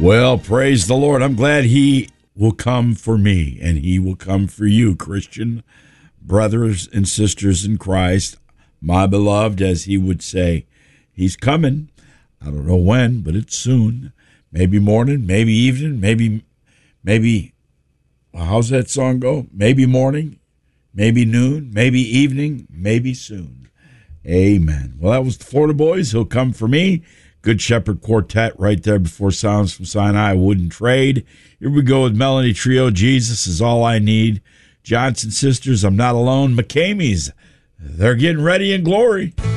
Well, praise the Lord. I'm glad he will come for me, and he will come for you, Christian brothers and sisters in Christ, my beloved, as he would say. He's coming. I don't know when, but it's soon. Maybe morning, maybe evening, maybe, how's that song go? Maybe morning, maybe noon, maybe evening, maybe soon. Amen. Well, that was the Florida Boys. He'll come for me. Good Shepherd Quartet right there before Sounds from Sinai. Wouldn't trade. Here we go with Melanie Trio. Jesus is all I need. Johnson Sisters, I'm not alone. McCamey's, they're getting ready in glory.